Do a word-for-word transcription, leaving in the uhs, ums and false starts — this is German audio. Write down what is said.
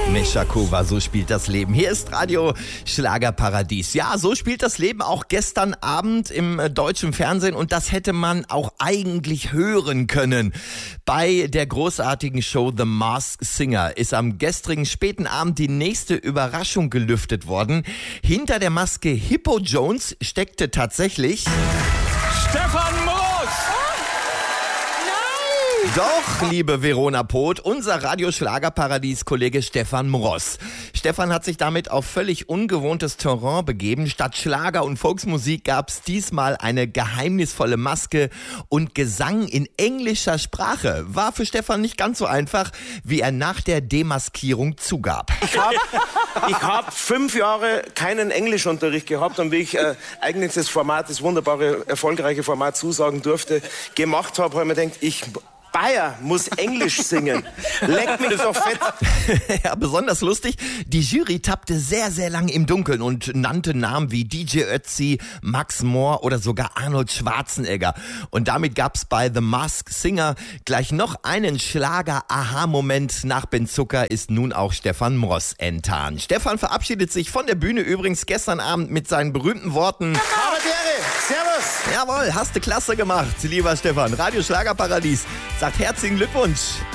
Meshakova, so spielt das Leben. Hier ist Radio Schlagerparadies. Ja, so spielt das Leben auch gestern Abend im äh, deutschen Fernsehen und das hätte man auch eigentlich hören können. Bei der großartigen Show The Masked Singer ist am gestrigen späten Abend die nächste Überraschung gelüftet worden. Hinter der Maske Hippo Jones steckte tatsächlich Stefan Moos! Doch, liebe Verona Poth, unser Radio-Schlagerparadies-Kollege Stefan Mross. Stefan hat sich damit auf völlig ungewohntes Terrain begeben. Statt Schlager und Volksmusik gab's diesmal eine geheimnisvolle Maske und Gesang in englischer Sprache. War für Stefan nicht ganz so einfach, wie er nach der Demaskierung zugab. Ich habe ich hab fünf Jahre keinen Englischunterricht gehabt und wie ich äh, eigentlich das Format, das wunderbare, erfolgreiche Format zusagen durfte, gemacht habe, habe ich mir gedacht, ich... Bayer muss Englisch singen. Leck mich doch fett. Ja, besonders lustig. Die Jury tappte sehr, sehr lang im Dunkeln und nannte Namen wie D J Ötzi, Max Mohr oder sogar Arnold Schwarzenegger. Und damit gab's bei The Masked Singer gleich noch einen Schlager-Aha-Moment. Nach Ben Zucker ist nun auch Stefan Mross enttarnt. Stefan verabschiedet sich von der Bühne übrigens gestern Abend mit seinen berühmten Worten. Habertere, servus. Jawohl, hast du klasse gemacht, lieber Stefan. Radio Schlagerparadies sagt herzlichen Glückwunsch.